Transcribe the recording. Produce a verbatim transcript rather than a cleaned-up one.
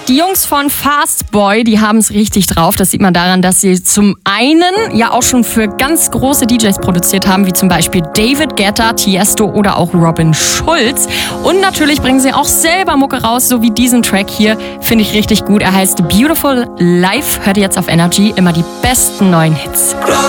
Die Jungs von Fast Boy, die haben es richtig drauf. Das sieht man daran, dass sie zum einen ja auch schon für ganz große D Js produziert haben, wie zum Beispiel David Guetta, Tiesto oder auch Robin Schulz. Und natürlich bringen sie auch selber Mucke raus, so wie diesen Track hier. Finde ich richtig gut. Er heißt Beautiful Life. Hört ihr jetzt auf Energy immer die besten neuen Hits.